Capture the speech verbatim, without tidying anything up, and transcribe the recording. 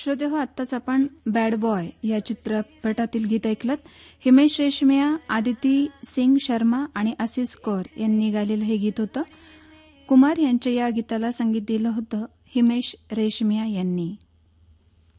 श्रोते हो, आत्ताच आपण बॅड बॉय या चित्रपटातील गीत ऐकलं. हिमेश रेशमिया, आदिती सिंग शर्मा आणि आशिष कौर यांनी गायलेलं हे गीत होतं. कुमार यांच्या या गीताला संगीत दिलं होतं हिमेश रेशमिया यांनी.